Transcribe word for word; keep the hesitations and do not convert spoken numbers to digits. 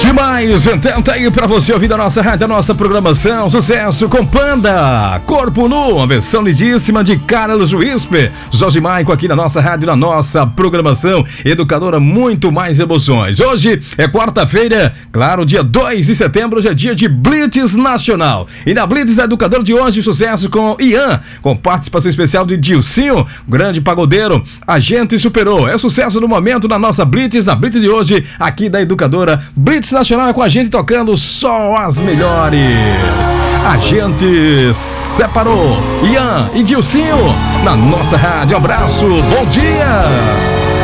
Demais, então tá aí pra você ouvir a nossa rádio, a nossa programação, sucesso com Panda, Corpo Nu, uma versão lindíssima de Carlos Whisper, Jorge Maico aqui na nossa rádio, na nossa programação, educadora muito mais emoções. Hoje é quarta-feira, claro, dia dois de setembro, hoje é dia de Blitz Nacional. E na Blitz, a educadora de hoje, sucesso com Ian, com participação especial de Dilcinho, grande pagodeiro, a gente superou. É o sucesso do momento na nossa Blitz, na Blitz de hoje, aqui da educadora Blitz Nacional, com a gente tocando só as melhores. A gente separou Ian e Dilcinho na nossa rádio. Um abraço, bom dia!